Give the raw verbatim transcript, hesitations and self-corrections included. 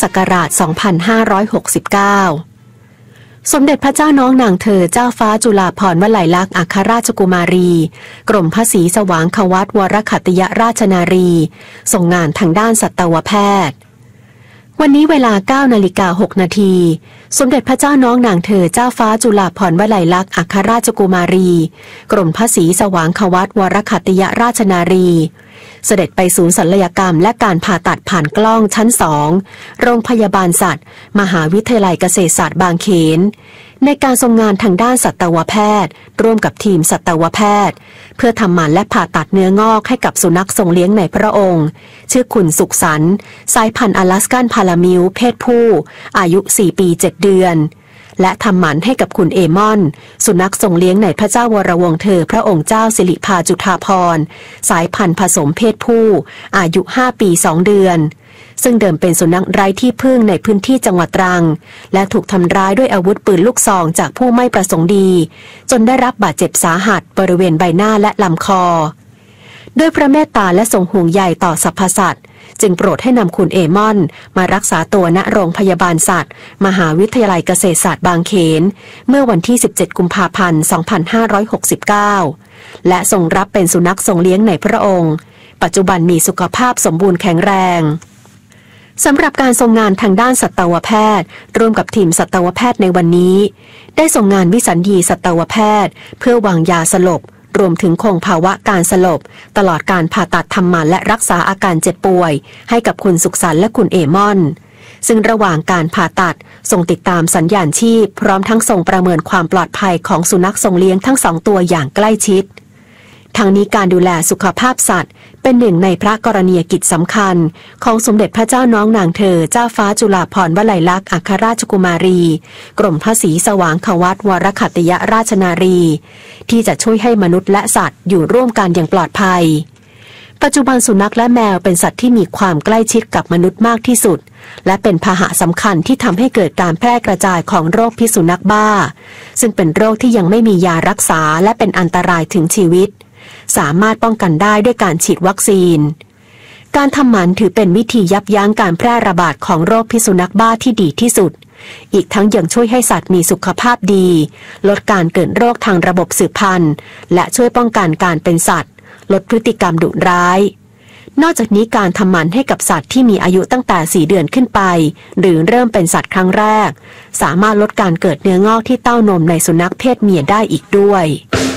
ศักราช สองพันห้าร้อยหกสิบเก้า สมเด็จพระเจ้าน้องนางเธอเจ้าฟ้าจุฬาภรณ์วลัยลักษณ์อัครราชกุมารีกรมพระศรีสว่างควัตวรขัตติยราชนารีส่งงานทางด้านสัตวแพทย์วันนี้เวลา เก้านาฬิกาหกนาทีสมเด็จพระเจ้าน้องนางเธอเจ้าฟ้าจุฬาภรณ์วลัยลักษณ์อัครราชกุมารีกรมพระศรีสว่างควัตวรขัตติยราชนารีเสด็จไปศูนย์ศัลยกรรมและการผ่าตัดผ่านกล้องชั้นสองโรงพยาบาลสัตว์มหาวิทยาลัยเกษตรศาสตร์บางเขนในการทรงงานทางด้านสัตวแพทย์ร่วมกับทีมสัตวแพทย์เพื่อทำหมันและผ่าตัดเนื้องอกให้กับสุนัขทรงเลี้ยงในพระองค์ชื่อคุณสุขสันต์สายพันธุ์อลาสกันพารามิวเพศผู้อายุสี่ปีเจ็ดเดือนและทำหมันให้กับคุณเอมอนสุนัขทรงเลี้ยงในพระเจ้าวรวงศ์เธอพระองค์เจ้าสิริภาจุฑาภรณ์สายพันธุ์ผสมเพศผู้อายุห้าปีสองเดือนซึ่งเดิมเป็นสุนัขไร้ที่พึ่งในพื้นที่จังหวัดตรังและถูกทำร้ายด้วยอาวุธปืนลูกซองจากผู้ไม่ประสงค์ดีจนได้รับบาดเจ็บสาหัสบริเวณใบหน้าและลำคอด้วยพระเมตตาและทรงห่วงใยต่อสรรพสัตว์จึงโปรดให้นำคุณเอมอนมารักษาตัวณโรงพยาบาลสัตว์มหาวิทยาลัยเกษตรศาสตร์บางเขนเมื่อวันที่สิบเจ็ดกุมภาพันธ์สองพันห้าร้อยหกสิบเก้าและทรงรับเป็นสุนัขทรงเลี้ยงในพระองค์ปัจจุบันมีสุขภาพสมบูรณ์แข็งแรงสำหรับการทรงงานทางด้านสัตวแพทย์ร่วมกับทีมสัตวแพทย์ในวันนี้ได้ส่งงานวิสัญญีสัตวแพทย์เพื่อวางยาสลบรวมถึงคงภาวะการสลบตลอดการผ่าตัดทำหมันและรักษาอาการเจ็บป่วยให้กับคุณสุขสันต์และคุณเอมอนซึ่งระหว่างการผ่าตัดทรงติดตามสัญญาณชีพพร้อมทั้งทรงประเมินความปลอดภัยของสุนัขทรงเลี้ยงทั้งสองตัวอย่างใกล้ชิดทั้งนี้การดูแลสุขภาพสัตว์เป็นหนึ่งในพระกรณียกิจสำคัญของสมเด็จพระเจ้าน้องนางเธอเจ้าฟ้าจุฬาภรณ์วลัยลักษณ์อัครราชกุมารีกรมพระศรีสว่างควัตวรขัตติยราชนารีที่จะช่วยให้มนุษย์และสัตว์อยู่ร่วมกันอย่างปลอดภัยปัจจุบันสุนัขและแมวเป็นสัตว์ที่มีความใกล้ชิดกับมนุษย์มากที่สุดและเป็นพาหะสำคัญที่ทำให้เกิดการแพร่กระจายของโรคพิษสุนัขบ้าซึ่งเป็นโรคที่ยังไม่มียารักษาและเป็นอันตรายถึงชีวิตสามารถป้องกันได้ด้วยการฉีดวัคซีนการทำหมันถือเป็นวิธียับยั้งการแพร่ระบาดของโรคพิษสุนัขบ้าที่ดีที่สุดอีกทั้งยังช่วยให้สัตว์มีสุขภาพดีลดการเกิดโรคทางระบบสืบพันธุ์และช่วยป้องกันการเป็นสัตว์ลดพฤติกรรมดุร้ายนอกจากนี้การทำหมันให้กับสัตว์ที่มีอายุตั้งแต่สี่เดือนขึ้นไปหรือเริ่มเป็นสัตว์ครั้งแรกสามารถลดการเกิดเนื้องอกที่เต้านมในสุนัขเพศเมียได้อีกด้วย